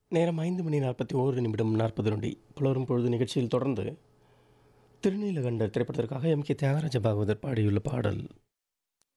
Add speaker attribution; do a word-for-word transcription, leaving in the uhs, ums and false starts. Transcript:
Speaker 1: நேரம் ஐந்து மணி நாற்பத்தி ஓரு நிமிடம் நாற்பது நொடி. புலரும் பொழுது நிகழ்ச்சியில் தொடர்ந்து திருநீலகண்டர் திரைப்படத்திற்காக எம் கே தியாகராஜ பாகவதர் பாடியுள்ள பாடல்.